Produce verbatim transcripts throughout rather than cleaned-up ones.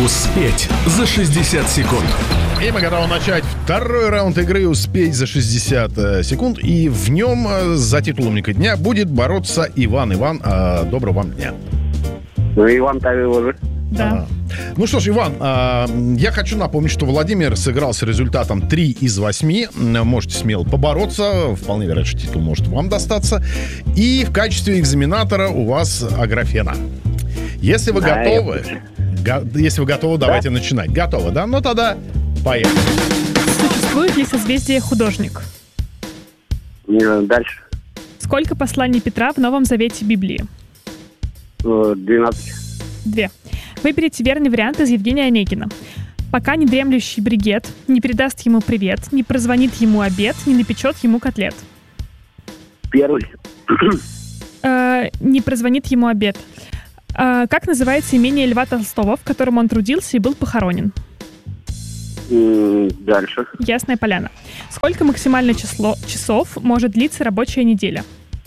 Успеть за шестьдесят секунд. И мы готовы начать второй раунд игры «Успеть за шестьдесят секунд». И в нем за титул умника дня будет бороться Иван. Иван, э, доброго вам дня. Ну, Иван Тавил уже. Да. А, ну что ж, Иван, а, я хочу напомнить, что Владимир сыграл с результатом три из восьми. Можете смело побороться. Вполне вероятно, что титул может вам достаться. И в качестве экзаменатора у вас Аграфена. Если вы Да, готовы, го- если вы готовы, давайте начинать. Готовы, да? Ну тогда поехали. Существует ли созвездие Художник? Э, Дальше. Сколько посланий Петра в Новом Завете Библии? Э, двенадцать. Две. Выберите верный вариант из Евгения Онегина. Пока не дремлющий бригет не передаст ему привет, не прозвонит ему обед, не напечет ему котлет. Первый. Э, не прозвонит ему обед. Э, как называется имение Льва Толстого, в котором он трудился и был похоронен? М, Дальше. Ясная Поляна. Сколько максимальное число часов может длиться рабочая неделя?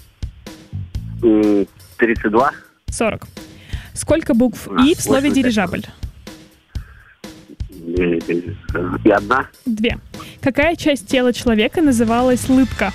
М, тридцать два. сорок. Сколько букв А, «и» в слове восемьдесят. «дирижабль»? И, и одна. Две. Какая часть тела человека называлась лыбка?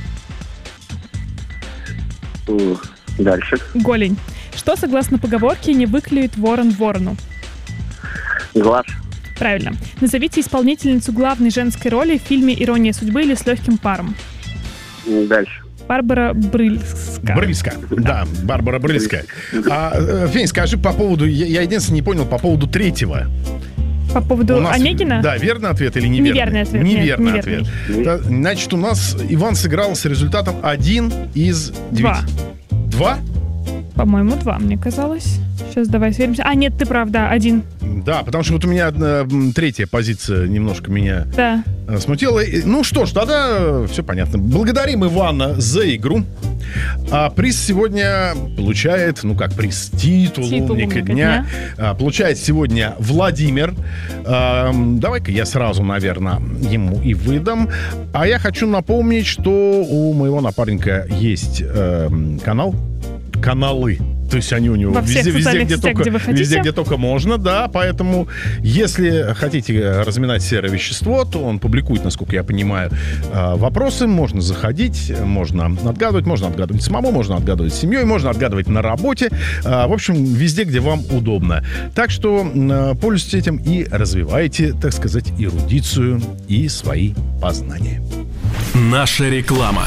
М, Дальше. Голень. Что, согласно поговорке, не выклюет ворон ворону? Глаз. Правильно. Назовите исполнительницу главной женской роли в фильме «Ирония судьбы» или «С легким паром». М, Дальше. Барбара Брыльска. Брыльска. Да, Барбара Брыльска. А, э, Фень, скажи по поводу... Я, я единственное не понял по поводу третьего. По поводу У нас- Онегина? Да, верный ответ или неверный? Неверный ответ, нет, Неверный неверный. ответ. Да, значит, у нас Иван сыграл с результатом один из Два. девяти. Два? По-моему, два, мне казалось. Сейчас давай сверимся. А, нет, ты прав, да, один. Да, потому что вот у меня э, м, третья позиция немножко меня Да. э, смутила. И, Ну что ж, тогда все понятно. Благодарим Ивана за игру. А приз сегодня получает, ну как приз, титул, Титул умника умника дня. А, получает сегодня Владимир. А, м, давай-ка я сразу, наверное, ему и выдам. А я хочу напомнить, что у моего напарника есть э, м, канал. Каналы. То есть они у него Во всех везде, везде, социальных где сетях, только, где вы хотите. везде, где только можно, да. Поэтому, если хотите разминать серое вещество, то он публикует, насколько я понимаю, э, вопросы. Можно заходить, можно отгадывать, можно отгадывать самому, можно отгадывать с семьей, можно отгадывать на работе. Э, в общем, везде, где вам удобно. Так что э, пользуйтесь этим и развивайте, так сказать, эрудицию и свои познания. Наша реклама.